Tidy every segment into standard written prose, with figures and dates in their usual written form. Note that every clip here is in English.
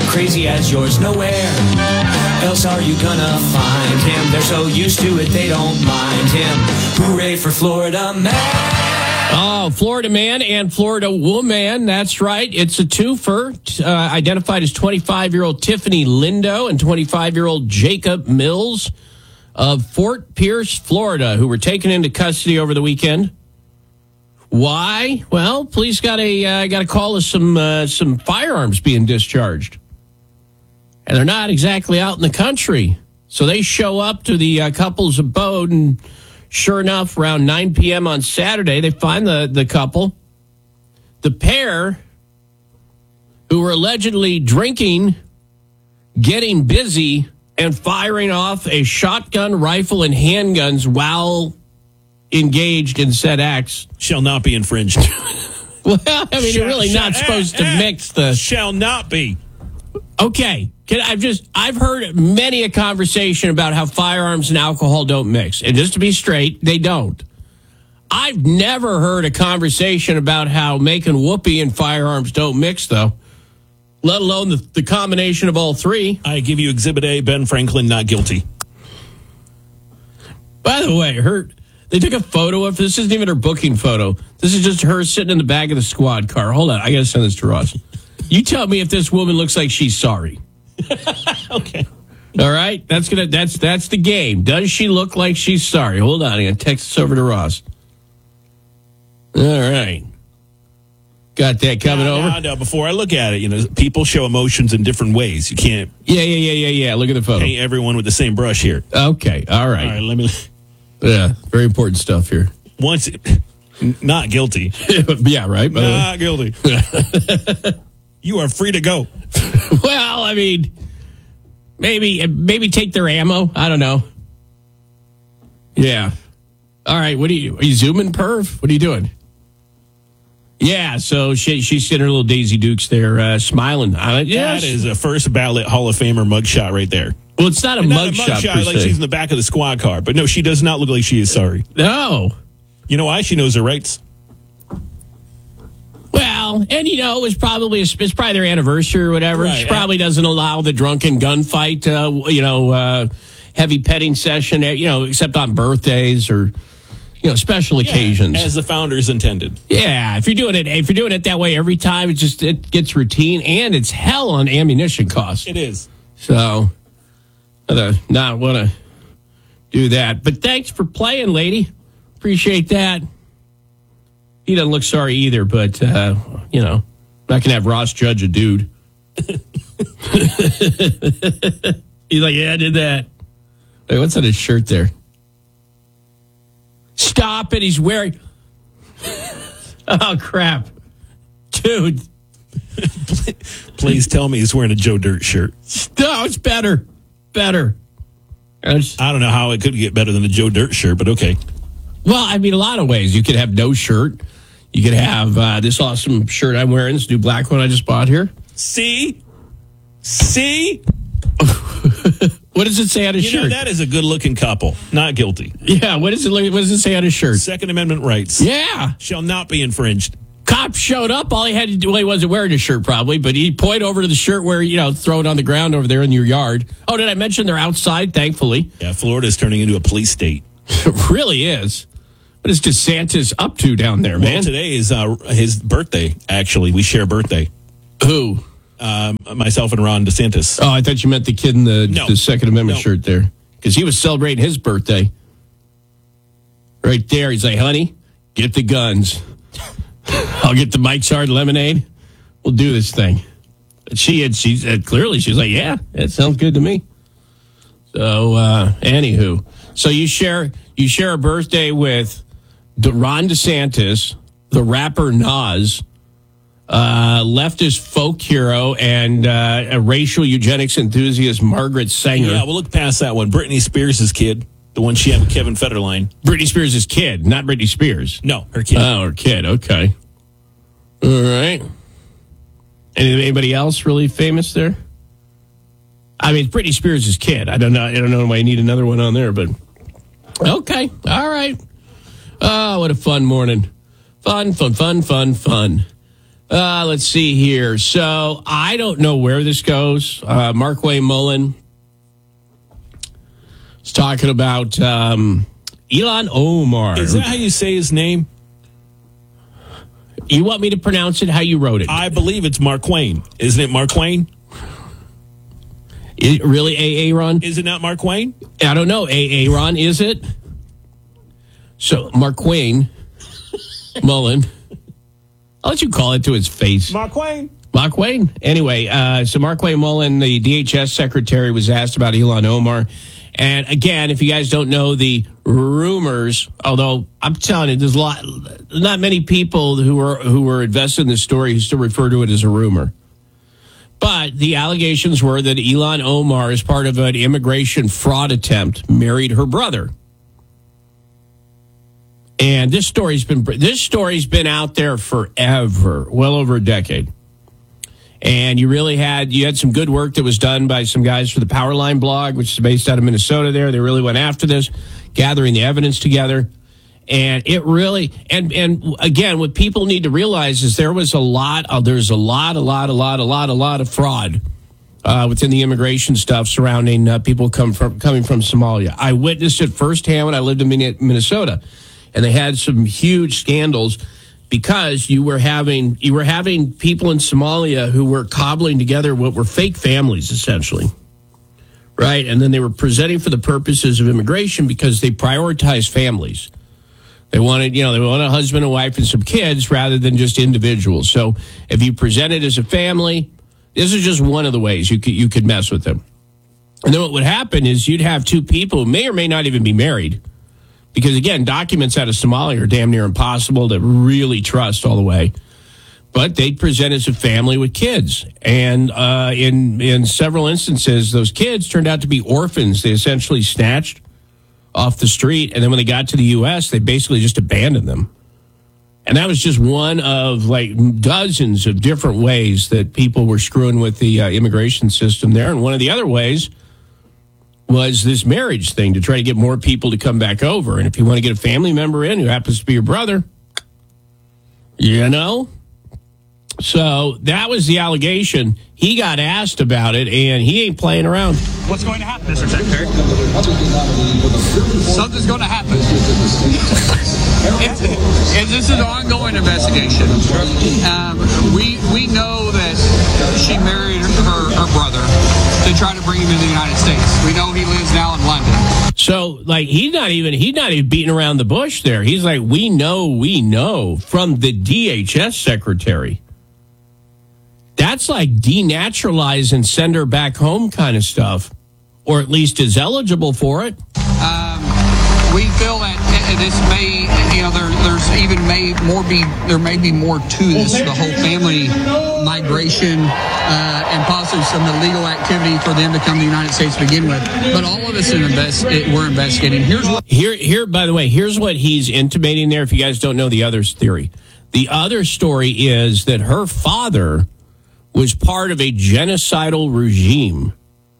crazy as yours. Nowhere else are you gonna find him. They're so used to it, they don't mind him. Hooray for Florida man. Oh, Florida man and Florida woman. That's right. It's a twofer. Identified as 25-year-old Tiffany Lindo and 25-year-old Jacob Mills of Fort Pierce, Florida, who were taken into custody over the weekend. Why? Well, police got a call of some firearms being discharged, and they're not exactly out in the country. So they show up to the couple's abode, and sure enough, around 9 p.m. on Saturday, they find the couple. The pair, who were allegedly drinking, getting busy, and firing off a shotgun, rifle, and handguns while engaged in said acts, shall not be infringed. Well, I mean, you're really not supposed to mix the... Shall not be. Okay. I've heard many a conversation about how firearms and alcohol don't mix. And just to be straight, they don't. I've never heard a conversation about how making whoopee and firearms don't mix, though, let alone the combination of all three. I give you Exhibit A, Ben Franklin, not guilty. By the way, they took a photo of this. Isn't even her booking photo. This is just her sitting in the back of the squad car. Hold on. I got to send this to Ross. You tell me if this woman looks like she's sorry. Okay. All right. That's the game. Does she look like she's sorry? Hold on. I'm going to text this over to Ross. All right. Got that coming over? No, before I look at it, people show emotions in different ways. You can't. Yeah. Look at the photo. Paint everyone with the same brush here. Okay. All right. All right, let me. Yeah. Very important stuff here. Not guilty. Yeah, right. Not guilty. You are free to go. Well, I mean, maybe take their ammo. I don't know. Yeah. All right. Are you zooming, perv? What are you doing? Yeah. So she's sitting her little Daisy Dukes there, smiling. That is a first ballot Hall of Famer mugshot right there. Well, it's not a mugshot like she's in the back of the squad car, but no, she does not look like she is sorry. No. You know why? She knows her rights. Well, and it's probably their anniversary or whatever. Right. She probably doesn't allow the drunken gunfight, heavy petting session, except on birthdays or special occasions, as the founders intended. Yeah, if you're doing it that way every time, it gets routine, and it's hell on ammunition costs. It is. So, not want to do that. But thanks for playing, lady. Appreciate that. He doesn't look sorry either, but, not going to have Ross judge a dude. He's like, yeah, I did that. Wait, what's on his shirt there? Stop it. He's wearing... Oh, crap. Dude. Please tell me he's wearing a Joe Dirt shirt. No, it's better. Better. I don't know how it could get better than a Joe Dirt shirt, but okay. Well, I mean, a lot of ways. You could have no shirt. You could have this awesome shirt I'm wearing, this new black one I just bought here. See? What does it say on his shirt? That is a good-looking couple. Not guilty. Yeah, what does it say on his shirt? Second Amendment rights. Yeah. Shall not be infringed. Cop showed up. All he had to do, he wasn't wearing a shirt probably, but he pointed over to the shirt where, throw it on the ground over there in your yard. Oh, did I mention they're outside, thankfully? Yeah, Florida is turning into a police state. It really is. What is DeSantis up to down there, man? Well, today is his birthday, actually. We share birthday. Who? Myself and Ron DeSantis. Oh, I thought you meant the kid in the Second Amendment shirt there. Because he was celebrating his birthday. Right there. He's like, honey, get the guns. I'll get the Mike's Hard Lemonade. We'll do this thing. She's clearly, she's like, yeah, that sounds good to me. So, anywho. So you share a birthday with Ron DeSantis, the rapper Nas, leftist folk hero, and a racial eugenics enthusiast, Margaret Sanger. Yeah, we'll look past that one. Britney Spears' kid, the one she had with Kevin Federline. Britney Spears' kid, not Britney Spears. No, her kid. Oh, her kid. Okay. All right. Anybody else really famous there? I mean, it's Britney Spears' kid. I don't know why you need another one on there, but okay. All right. Oh, what a fun morning. Fun. Let's see here. So I don't know where this goes. Markway Mullen is talking about Ilhan Omar. Is that how you say his name? You want me to pronounce it how you wrote it? I believe it's Marquain. Isn't it Marquain? Really, Aaron? Is it not Marquain? I don't know. Aaron, is it? So, Markway Mullen. I'll let you call it to his face. Marquain. Anyway, so Markway Mullen, the DHS secretary, was asked about Ilhan Omar. And again, if you guys don't know the rumors, although I'm telling you, there's not many people who were invested in this story who still refer to it as a rumor. But the allegations were that Ilhan Omar, as part of an immigration fraud attempt, married her brother. And this story's been out there forever, well over a decade. And you had some good work that was done by some guys for the Powerline blog, which is based out of Minnesota there. They really went after this, gathering the evidence together. And it really, and again, what people need to realize is there's a lot of fraud within the immigration stuff surrounding people coming from Somalia. I witnessed it firsthand when I lived in Minnesota. And they had some huge scandals because you were having people in Somalia who were cobbling together what were fake families, essentially, right? And then they were presenting for the purposes of immigration because they prioritized families. They wanted a husband and wife and some kids rather than just individuals. So if you present it as a family, this is just one of the ways you could mess with them. And then what would happen is you'd have two people who may or may not even be married. Because, again, documents out of Somalia are damn near impossible to really trust all the way. But they'd present as a family with kids. And in several instances, those kids turned out to be orphans. They essentially snatched off the street. And then when they got to the U.S., they basically just abandoned them. And that was just one of, dozens of different ways that people were screwing with the immigration system there. And one of the other ways was this marriage thing to try to get more people to come back over. And if you want to get a family member in who happens to be your brother, So that was the allegation. He got asked about it, and he ain't playing around. What's going to happen, Mr. Secretary? Something's going to happen. This is an ongoing investigation. We know that she married her brother to try to bring him into the United States. We know he lives now in London. So, he's not even beating around the bush there. He's like, we know from the DHS secretary. That's like denaturalize and send her back home kind of stuff, or at least is eligible for it. We feel that this may, there may be more to this, the whole family migration and possibly some illegal activity for them to come to the United States to begin with. But all of this we're investigating. Here, by the way, here's what he's intimating there. If you guys don't know the other theory, the other story is that her father was part of a genocidal regime.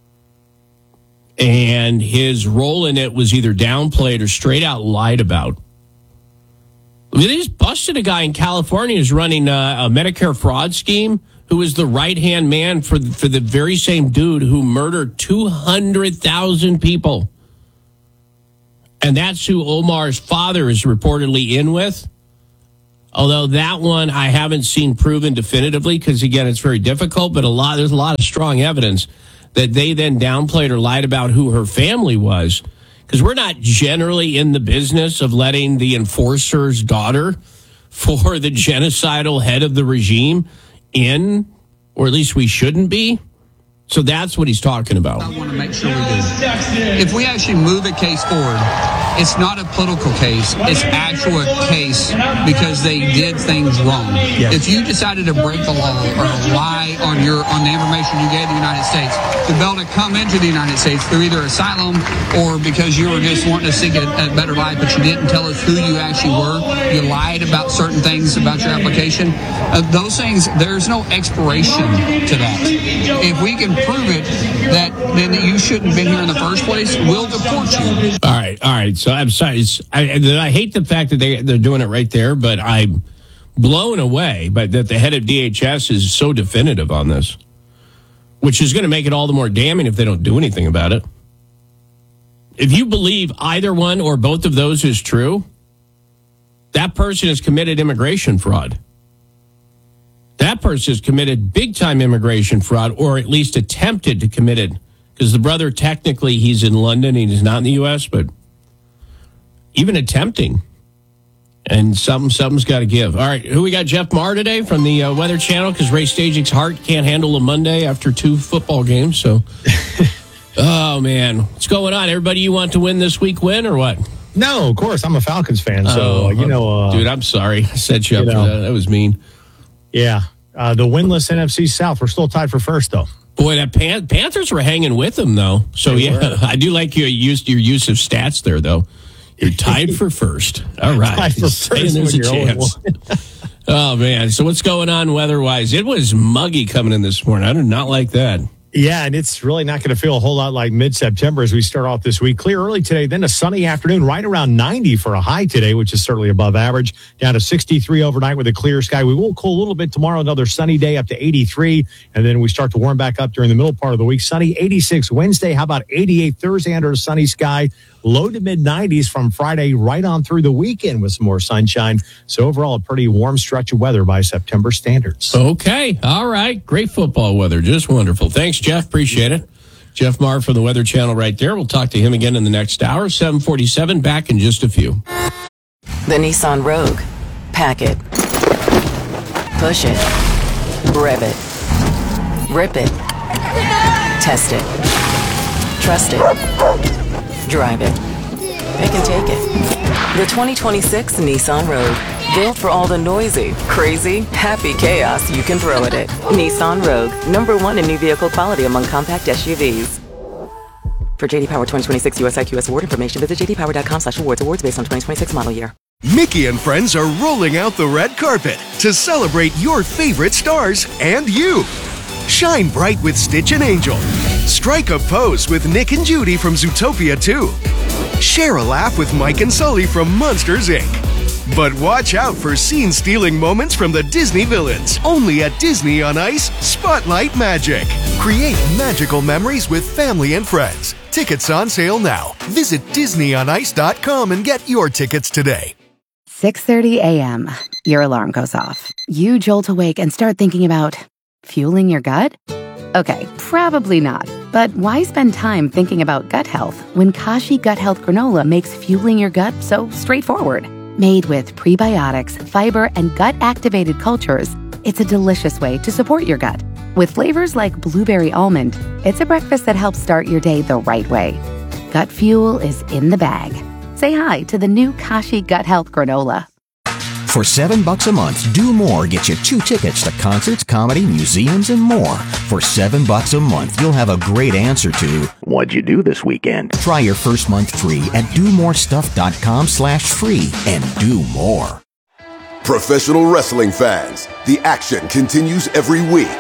And his role in it was either downplayed or straight out lied about. They just busted a guy in California who's running a Medicare fraud scheme who was the right-hand man for the very same dude who murdered 200,000 people. And that's who Omar's father is reportedly in with. Although that one I haven't seen proven definitively because, again, it's very difficult. But there's a lot of strong evidence that they then downplayed or lied about who her family was. Because we're not generally in the business of letting the enforcer's daughter for the genocidal head of the regime in, or at least we shouldn't be. So that's what he's talking about. I want to make sure we do. If we actually move a case forward, it's not a political case. It's actual case because they did things wrong. Yes. If you decided to break the law or lie on the information you gave the United States to be able to come into the United States through either asylum or because you were just wanting to seek a better life, but you didn't tell us who you actually were, you lied about certain things about your application, those things, there's no expiration to that. If we can prove it that then you shouldn't have been here in the first place, we'll deport you. All right. So I'm sorry. I hate the fact that they're doing it right there, but I'm blown away, but that the head of DHS is so definitive on this, which is going to make it all the more damning if they don't do anything about it. If you believe either one or both of those is true, that person has committed immigration fraud. That person has committed big-time immigration fraud, or at least attempted to commit it, because the brother, technically, he's in London, he's not in the U.S., but even attempting. And something's got to give. All right, who we got? Jeff Maher today from the Weather Channel, because Ray Stagic's heart can't handle a Monday after 2 football games. So, oh, man. What's going on? Everybody you want to win this week win or what? No, of course. I'm a Falcons fan, so, dude, I'm sorry. I set you up for that. That was mean. Yeah. The winless NFC South. We're still tied for first, though. Boy, that Panthers were hanging with them, though. So, I do like your use of stats there, though. You're tied for first. All right. Tied for first. There's a chance. Oh, man. So what's going on weather-wise? It was muggy coming in this morning. I did not like that. Yeah, and it's really not going to feel a whole lot like mid-September as we start off this week. Clear early today, then a sunny afternoon, right around 90 for a high today, which is certainly above average. Down to 63 overnight with a clear sky. We will cool a little bit tomorrow, another sunny day up to 83. And then we start to warm back up during the middle part of the week. Sunny 86 Wednesday. How about 88 Thursday under a sunny sky? Low to mid-90s from Friday right on through the weekend with some more sunshine. So overall, a pretty warm stretch of weather by September standards. Okay. All right. Great football weather. Just wonderful. Thanks, Jeff. Appreciate it. Jeff Maher from the Weather Channel right there. We'll talk to him again in the next hour. 7:47. Back in just a few. The Nissan Rogue. Pack it. Push it. Rev it. Rip it. Test it. Trust it. Drive it. Pick and take it. The 2026 Nissan Rogue. Built for all the noisy, crazy, happy chaos you can throw at it. Nissan Rogue. #1 in new vehicle quality among compact SUVs. For JD Power 2026 US IQS award information, visit jdpower.com/awards. Awards based on 2026 model year. Mickey and friends are rolling out the red carpet to celebrate your favorite stars and you. Shine bright with Stitch and Angel. Strike a pose with Nick and Judy from Zootopia 2. Share a laugh with Mike and Sully from Monsters, Inc. But watch out for scene-stealing moments from the Disney villains. Only at Disney on Ice, Spotlight Magic. Create magical memories with family and friends. Tickets on sale now. Visit DisneyOnIce.com and get your tickets today. 6:30 a.m. Your alarm goes off. You jolt awake and start thinking about fueling your gut? Okay, probably not. But why spend time thinking about gut health when Kashi Gut Health Granola makes fueling your gut so straightforward? Made with prebiotics, fiber, and gut-activated cultures, it's a delicious way to support your gut. With flavors like blueberry almond, it's a breakfast that helps start your day the right way. Gut fuel is in the bag. Say hi to the new Kashi Gut Health Granola. For $7 a month, Do More gets you 2 tickets to concerts, comedy, museums, and more. For $7 a month, you'll have a great answer to, what'd you do this weekend? Try your first month free at domorestuff.com/free and do more. Professional wrestling fans, the action continues every week.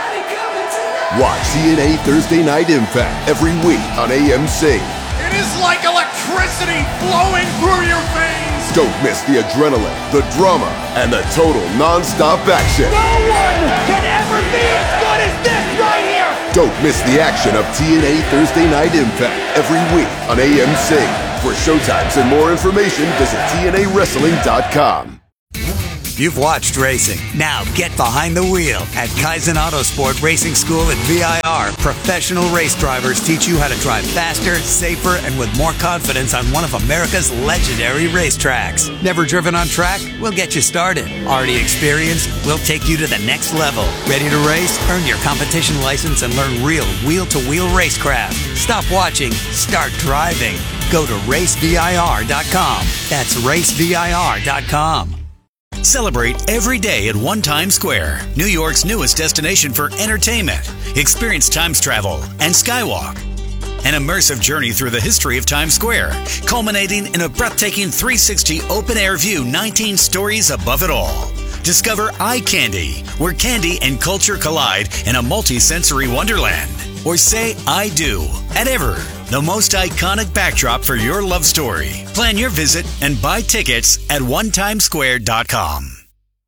Watch TNA Thursday Night Impact every week on AMC. It is like electricity flowing through your veins. Don't miss the adrenaline, the drama, and the total non-stop action. No one can ever be as good as this right here. Don't miss the action of TNA Thursday Night Impact every week on AMC. For showtimes and more information, visit TNAWrestling.com. You've watched racing. Now get behind the wheel at Kaizen Autosport Racing School at VIR. Professional race drivers teach you how to drive faster, safer, and with more confidence on one of America's legendary racetracks. Never driven on track? We'll get you started. Already experienced? We'll take you to the next level. Ready to race? Earn your competition license and learn real wheel-to-wheel racecraft. Stop watching. Start driving. Go to racevir.com. That's racevir.com. Celebrate every day at One Times Square, New York's newest destination for entertainment. Experience Times travel and Skywalk. An immersive journey through the history of Times Square, culminating in a breathtaking 360 open-air view 19 stories above it all. Discover Eye Candy, where candy and culture collide in a multi-sensory wonderland. Or say I do at Ever, the most iconic backdrop for your love story. Plan your visit and buy tickets at onetimesquare.com.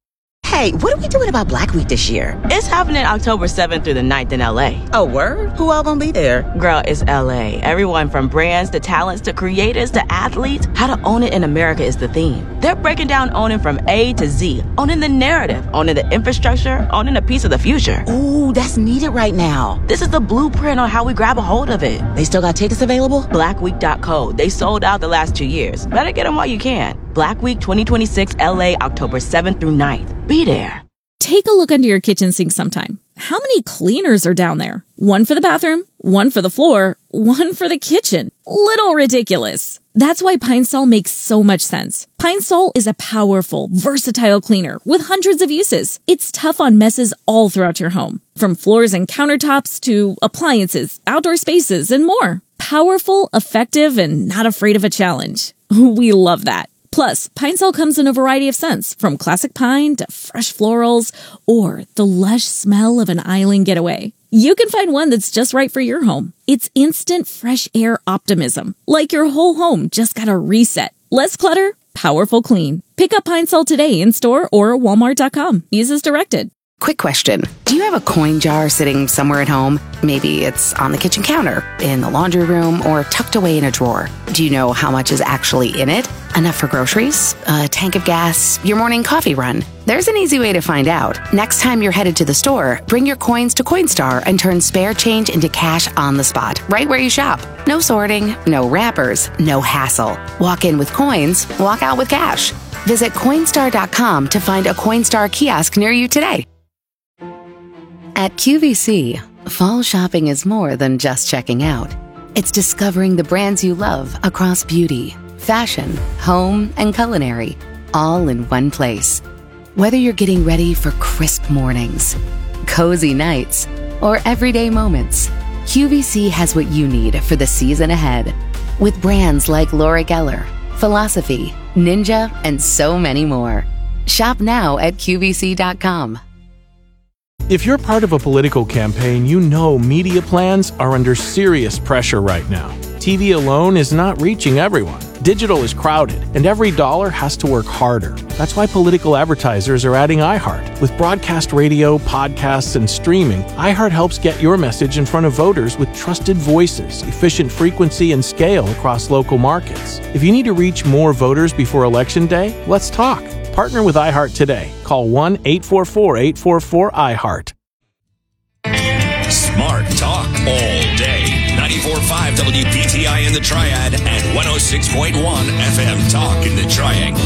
Hey, what are we doing about Black Week this year? It's happening October 7th through the 9th in LA. Oh, word? Who all gonna be there? Girl, it's LA. Everyone from brands to talents to creators to athletes. How to own it in America is the theme. They're breaking down owning from A to Z. Owning the narrative, owning the infrastructure, owning a piece of the future. Ooh, that's needed right now. This is the blueprint on how we grab a hold of it. They still got tickets available? Blackweek.co. They sold out the last 2 years. Better get them while you can. Black Week 2026 LA, October 7th through 9th. Be there. Take a look under your kitchen sink sometime. How many cleaners are down there? One for the bathroom, one for the floor, one for the kitchen. Little ridiculous. That's why Pine Sol makes so much sense. Pine Sol is a powerful, versatile cleaner with hundreds of uses. It's tough on messes all throughout your home, from floors and countertops to appliances, outdoor spaces, and more. Powerful, effective, and not afraid of a challenge. We love that. Plus, Pine Sol comes in a variety of scents, from classic pine to fresh florals, or the lush smell of an island getaway. You can find one that's just right for your home. It's instant fresh air optimism, like your whole home just got a reset. Less clutter, powerful clean. Pick up Pine Sol today in store or walmart.com. Use as directed. Quick question. Do you have a coin jar sitting somewhere at home? Maybe it's on the kitchen counter, in the laundry room, or tucked away in a drawer. Do you know how much is actually in it? Enough for groceries? A tank of gas? Your morning coffee run? There's an easy way to find out. Next time you're headed to the store, bring your coins to Coinstar and turn spare change into cash on the spot, right where you shop. No sorting, no wrappers, no hassle. Walk in with coins, walk out with cash. Visit Coinstar.com to find a Coinstar kiosk near you today. At QVC, fall shopping is more than just checking out. It's discovering the brands you love across beauty, fashion, home, and culinary, all in one place. Whether you're getting ready for crisp mornings, cozy nights, or everyday moments, QVC has what you need for the season ahead. With brands like Laura Geller, Philosophy, Ninja, and so many more. Shop now at QVC.com. If you're part of a political campaign, you know media plans are under serious pressure right now. TV alone is not reaching everyone. Digital is crowded, and every dollar has to work harder. That's why political advertisers are adding iHeart. With broadcast radio, podcasts, and streaming, iHeart helps get your message in front of voters with trusted voices, efficient frequency, and scale across local markets. If you need to reach more voters before Election Day, let's talk. Partner with iHeart today. Call 1-844-844-iHeart. Smart talk all day. 94.5 WPTI in the Triad and 106.1 FM Talk in the Triangle.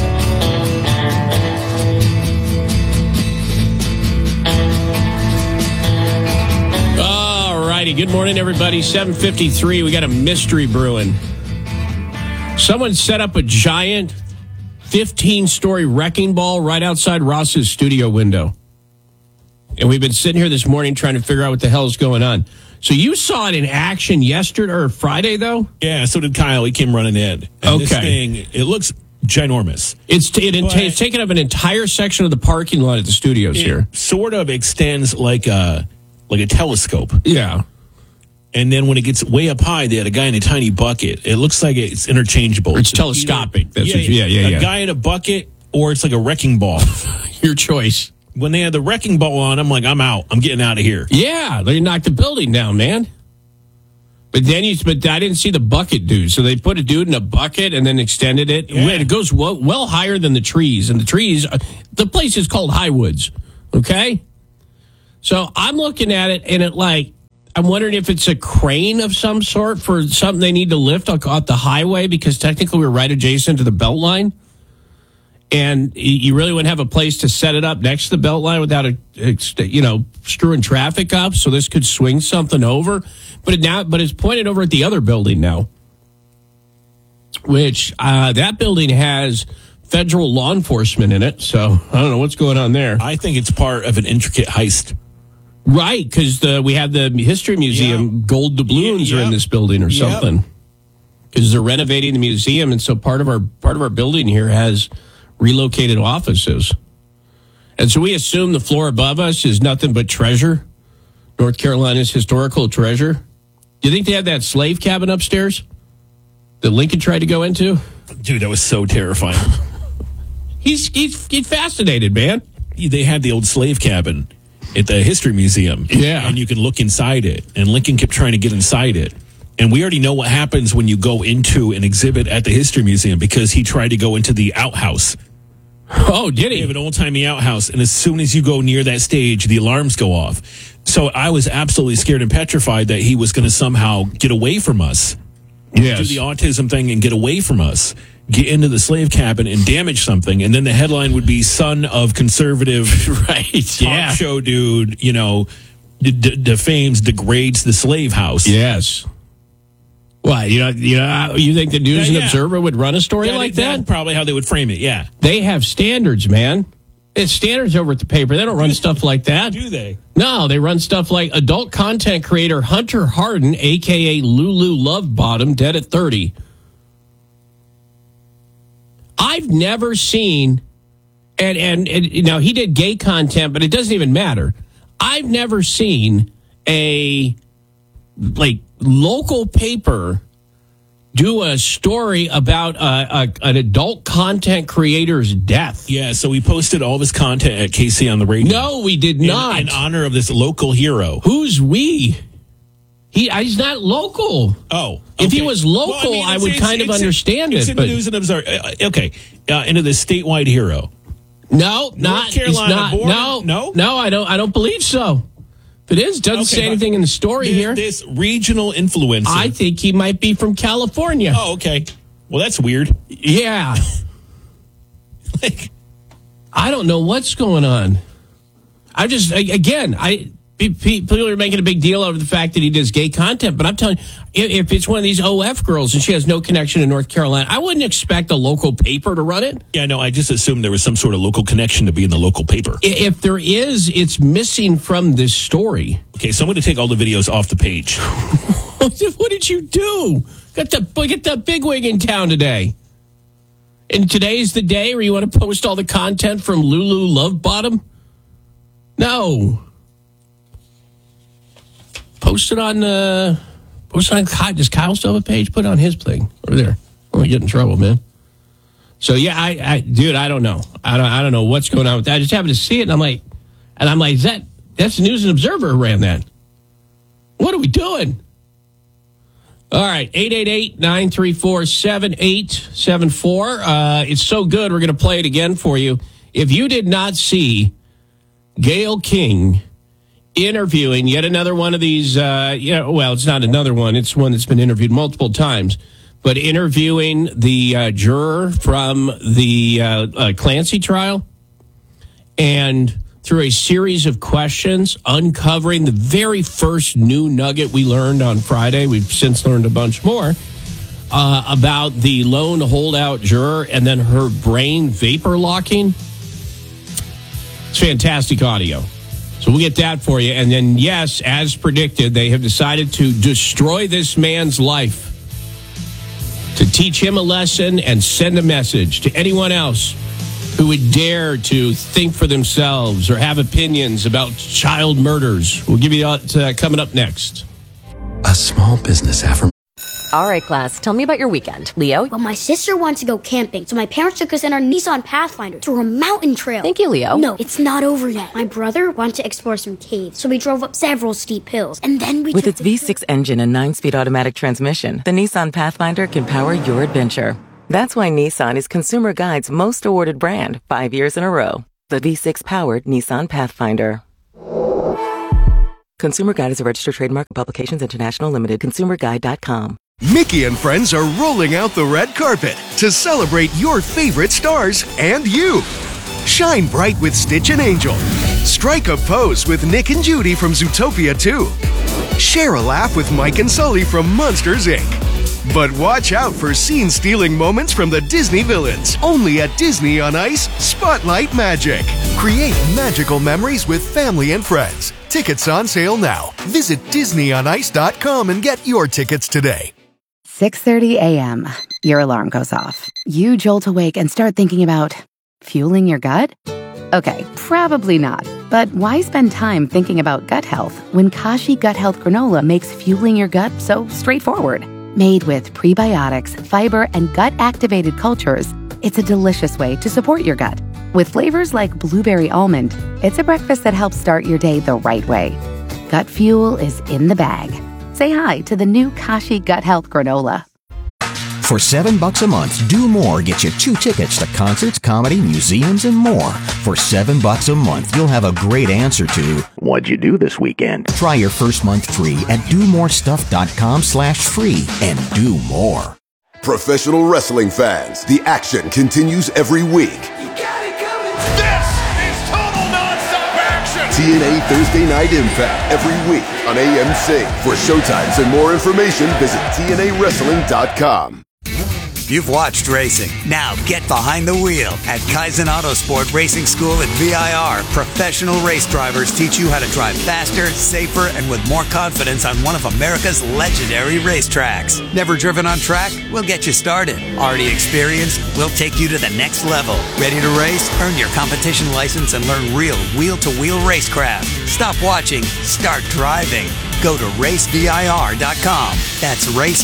All righty. Good morning, everybody. 7:53. We got a mystery brewing. Someone set up a giant 15-story wrecking ball right outside Ross's studio window. And we've been sitting here this morning trying to figure out what the hell is going on. So you saw it in action yesterday or Friday, though? Yeah, so did Kyle. He came running in. And this thing, it looks ginormous. It's taken up an entire section of the parking lot at the studios here. Sort of extends like a telescope. Yeah. And then when it gets way up high, they had a guy in a tiny bucket. It looks like it's interchangeable. It's telescopic. A guy in a bucket, or it's like a wrecking ball. Your choice. When they had the wrecking ball on, I'm like, I'm out. I'm getting out of here. Yeah, they knocked the building down, man. But I didn't see the bucket dude. So they put a dude in a bucket and then extended it. Yeah. It goes well higher than the trees. And the trees, the place is called Highwoods. Okay? So I'm looking at it and I'm wondering if it's a crane of some sort for something they need to lift off the highway, because technically we're right adjacent to the belt line. And you really wouldn't have a place to set it up next to the belt line without screwing traffic up. So this could swing something over. But it's pointed over at the other building now, which that building has federal law enforcement in it. So I don't know what's going on there. I think it's part of an intricate heist. Right, because we have the History Museum gold doubloons are in this building or something. Because they're renovating the museum, and so part of our building here has relocated offices. And so we assume the floor above us is nothing but treasure, North Carolina's historical treasure. Do you think they have that slave cabin upstairs that Lincoln tried to go into? Dude, that was so terrifying. He's fascinated, man. they had the old slave cabin at the History Museum. Yeah. And you can look inside it. And Lincoln kept trying to get inside it. And we already know what happens when you go into an exhibit at the History Museum because he tried to go into the outhouse. Oh, did he? They have an old-timey outhouse. And as soon as you go near that stage, the alarms go off. So I was absolutely scared and petrified that he was going to somehow get away from us. Yes. Do the autism thing and get away from us. Get into the slave cabin and damage something. And then the headline would be son of conservative talk show dude, defames, degrades the slave house. Yes. Why? You think the News and Observer would run a story like that? That's probably how they would frame it, yeah. They have standards, man. It's standards over at the paper. They don't run stuff like that. Do they? No, they run stuff like adult content creator Hunter Harden, a.k.a. Lulu Lovebottom, dead at 30. I've never seen, and he did gay content, but it doesn't even matter. I've never seen a local paper do a story about an adult content creator's death. Yeah, so we posted all of his content at KC on the radio. No, we did not. In honor of this local hero. Who's we? He's not local. Oh, okay. If he was local, I would kind of understand it. It's in the News and Observer. Okay, into this statewide hero. No, North Carolina born? No, I don't believe so. If it is, doesn't say anything in the story here. This regional influencer. I think he might be from California. Oh, okay. Well, that's weird. Yeah. I don't know what's going on. People are making a big deal over the fact that he does gay content, but I'm telling you, if it's one of these OF girls and she has no connection to North Carolina, I wouldn't expect a local paper to run it. Yeah, no, I just assumed there was some sort of local connection to be in the local paper. If there is, it's missing from this story. Okay, so I'm going to take all the videos off the page. What did you do? Get the bigwig in town today. And today's the day where you want to post all the content from Lulu Lovebottom? No. Post it on. Does Kyle still have a page? Put it on his thing over there. I'm gonna get in trouble, man. So yeah, I don't know. I don't know what's going on with that. I just happened to see it, and I'm like, that's the News and Observer who ran that. What are we doing? All right, 888-934-7874. It's so good, we're going to play it again for you. If you did not see Gayle King interviewing yet another one of these, it's not another one. It's one that's been interviewed multiple times. But interviewing the juror from the Clancy trial and through a series of questions, uncovering the very first new nugget we learned on Friday. We've since learned a bunch more about the lone holdout juror and then her brain vapor locking. It's fantastic audio. So we'll get that for you. And then, yes, as predicted, they have decided to destroy this man's life, to teach him a lesson and send a message to anyone else who would dare to think for themselves or have opinions about child murders. We'll give you that coming up next. A small business affirmation. All right, class, tell me about your weekend. Leo? Well, my sister wanted to go camping, so my parents took us in our Nissan Pathfinder through a mountain trail. Thank you, Leo. No, it's not over yet. My brother wanted to explore some caves, so we drove up several steep hills, and then we With its V6 engine and 9-speed automatic transmission, the Nissan Pathfinder can power your adventure. That's why Nissan is Consumer Guide's most awarded brand 5 years in a row. The V6-powered Nissan Pathfinder. Consumer Guide is a registered trademark of Publications International Limited. ConsumerGuide.com. Mickey and friends are rolling out the red carpet to celebrate your favorite stars and you. Shine bright with Stitch and Angel. Strike a pose with Nick and Judy from Zootopia 2. Share a laugh with Mike and Sully from Monsters, Inc. But watch out for scene-stealing moments from the Disney villains. Only at Disney on Ice, Spotlight Magic. Create magical memories with family and friends. Tickets on sale now. Visit DisneyOnIce.com and get your tickets today. 6:30 a.m. Your alarm goes off. You jolt awake and start thinking about fueling your gut? Okay, probably not. But why spend time thinking about gut health when Kashi Gut Health Granola makes fueling your gut so straightforward? Made with prebiotics, fiber, and gut-activated cultures, it's a delicious way to support your gut. With flavors like blueberry almond, it's a breakfast that helps start your day the right way. Gut Fuel is in the bag. Say hi to the new Kashi Gut Health Granola. For $7 a month, Do More gets you 2 tickets to concerts, comedy, museums, and more. For $7 a month, you'll have a great answer to, what'd you do this weekend? Try your first month free at domorestuff.com/free and do more. Professional wrestling fans, the action continues every week. This is total nonstop action! TNA Thursday Night Impact every week on AMC. For showtimes and more information, visit TNAWrestling.com. You've watched racing. Now get behind the wheel at Kaizen Autosport Racing School at VIR. Professional race drivers teach you how to drive faster, safer, and with more confidence on one of America's legendary racetracks. Never driven on track? We'll get you started. Already experienced? We'll take you to the next level. Ready to race? Earn your competition license and learn real wheel-to-wheel racecraft. Stop watching. Start driving. Go to racevir.com. That's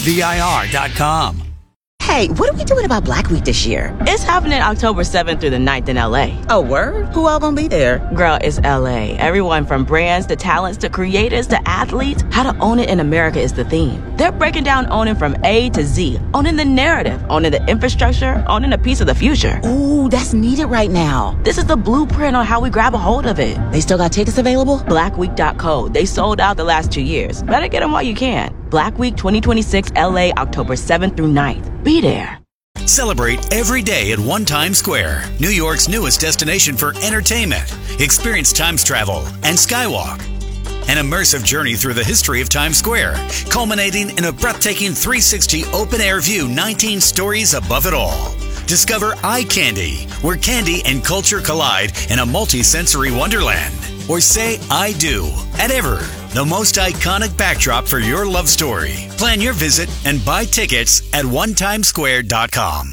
racevir.com. Hey, what are we doing about Black Week this year? It's happening October 7th through the 9th in LA. Oh, word? Who all gonna be there? Girl, it's LA. Everyone from brands to talents to creators to athletes. How to own it in America is the theme. They're breaking down owning from A to Z. Owning the narrative, owning the infrastructure, owning a piece of the future. Ooh, that's needed right now. This is the blueprint on how we grab a hold of it. They still got tickets available? Blackweek.co. They sold out the last 2 years. Better get them while you can. Black Week 2026 LA, October 7th through 9th. Be there. Celebrate every day at One Times Square, New York's newest destination for entertainment. Experience Times travel and Skywalk. An immersive journey through the history of Times Square, culminating in a breathtaking 360 open-air view 19 stories above it all. Discover Eye Candy, where candy and culture collide in a multi-sensory wonderland. Or say I do at Ever, the most iconic backdrop for your love story. Plan your visit and buy tickets at onetimesquare.com.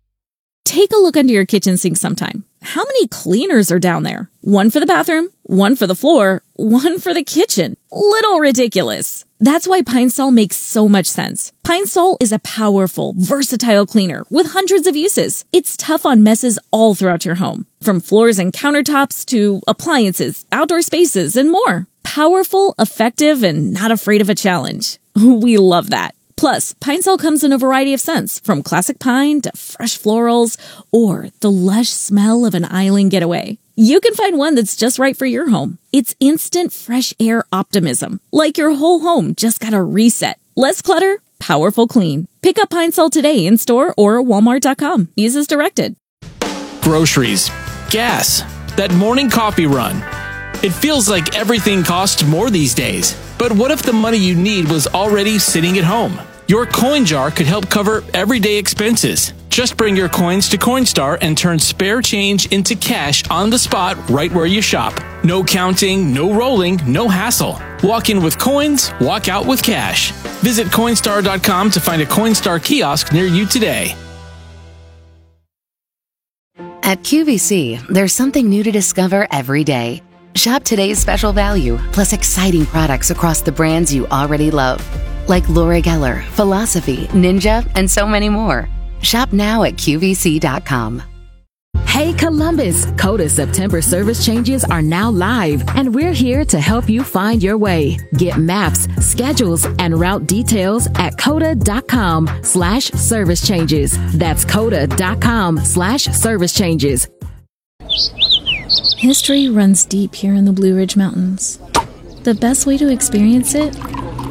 Take a look under your kitchen sink sometime. How many cleaners are down there? One for the bathroom, one for the floor, one for the kitchen. Little ridiculous. That's why Pine Sol makes so much sense. Pine Sol is a powerful, versatile cleaner with hundreds of uses. It's tough on messes all throughout your home, from floors and countertops to appliances, outdoor spaces, and more. Powerful, effective, and not afraid of a challenge. We love that. Plus, Pine Sol comes in a variety of scents, from classic pine to fresh florals or the lush smell of an island getaway. You can find one that's just right for your home. It's instant fresh air optimism, like your whole home just got a reset. Less clutter, powerful clean. Pick up Pine Sol today in store or walmart.com. Use as directed. Groceries, gas, that morning coffee run. It feels like everything costs more these days. But what if the money you need was already sitting at home? Your coin jar could help cover everyday expenses. Just bring your coins to Coinstar and turn spare change into cash on the spot right where you shop. No counting, no rolling, no hassle. Walk in with coins, walk out with cash. Visit Coinstar.com to find a Coinstar kiosk near you today. At QVC, there's something new to discover every day. Shop today's special value, plus exciting products across the brands you already love, like Laura Geller, Philosophy, Ninja, and so many more. Shop now at QVC.com. Hey Columbus, Coda September service changes are now live, and we're here to help you find your way. Get maps, schedules, and route details at coda.com/service changes. That's coda.com/service changes. History runs deep here in the Blue Ridge Mountains. The best way to experience it